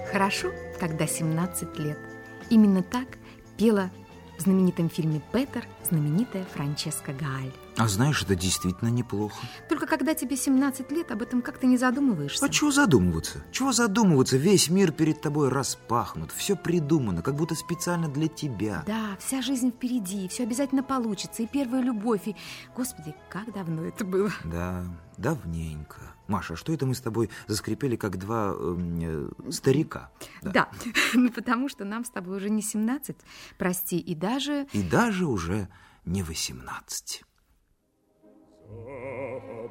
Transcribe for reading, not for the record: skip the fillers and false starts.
Хорошо, когда 17 лет. Именно так пела в знаменитом фильме «Петер» знаменитая Франческа Гааль. А знаешь, это действительно неплохо. Только когда тебе 17 лет, об этом как-то не задумываешься. А чего задумываться? Чего задумываться? Весь мир перед тобой распахнут. Все придумано, как будто специально для тебя. Да, вся жизнь впереди, все обязательно получится. И первая любовь, и... Господи, как давно это было. Да, давненько. Маша, что это мы с тобой заскрипели, как два старика? Да, ну потому что нам с тобой уже не 17, прости, и даже... И даже уже не 18.